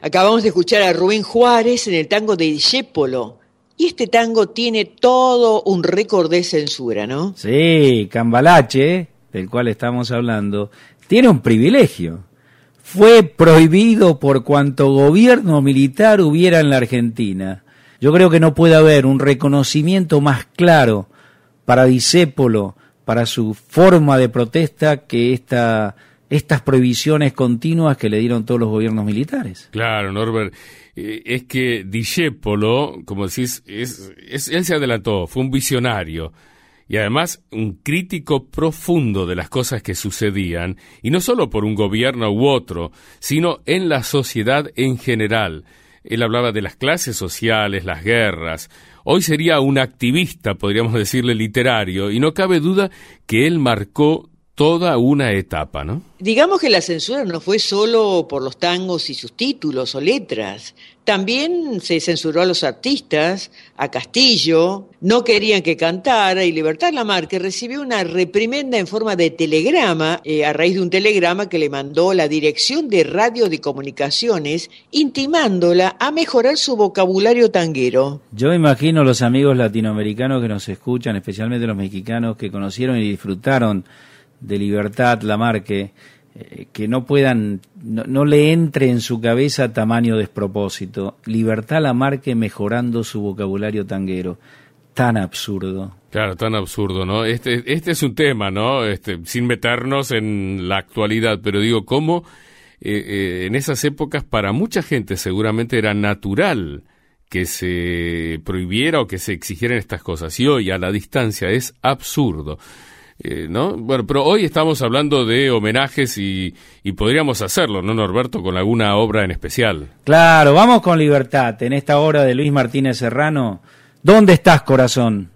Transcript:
Acabamos de escuchar a Rubén Juárez en el tango de Discépolo. Y este tango tiene todo un récord de censura, ¿no? Sí, Cambalache, del cual estamos hablando, tiene un privilegio. Fue prohibido por cuanto gobierno militar hubiera en la Argentina. Yo creo que no puede haber un reconocimiento más claro para Discépolo, para su forma de protesta, que estas prohibiciones continuas que le dieron todos los gobiernos militares. Claro, Norbert, es que Discépolo, como decís, él se adelantó, fue un visionario y además un crítico profundo de las cosas que sucedían, y no solo por un gobierno u otro, sino en la sociedad en general. Él hablaba de las clases sociales, las guerras. Hoy sería un activista, podríamos decirle, literario, y no cabe duda que él marcó toda una etapa, ¿no? Digamos que la censura no fue solo por los tangos y sus títulos o letras. También se censuró a los artistas, a Castillo, no querían que cantara, y Libertad Lamarque recibió una reprimenda en forma de telegrama, a raíz de un telegrama que le mandó la Dirección de Radio de Comunicaciones, intimándola a mejorar su vocabulario tanguero. Yo imagino los amigos latinoamericanos que nos escuchan, especialmente los mexicanos que conocieron y disfrutaron de Libertad Lamarque, que no le entre en su cabeza tamaño despropósito. Libertad Lamarque mejorando su vocabulario tanguero. Tan absurdo. Claro, tan absurdo, ¿no? Este es un tema, ¿no? Sin meternos en la actualidad, pero digo, cómo en esas épocas para mucha gente seguramente era natural que se prohibiera o que se exigieran estas cosas, y hoy a la distancia es absurdo. ¿No? Bueno, pero hoy estamos hablando de homenajes y podríamos hacerlo, ¿no, Norberto? Con alguna obra en especial. Claro, vamos con Libertad. En esta obra de Luis Martínez Serrano, ¿dónde estás, corazón?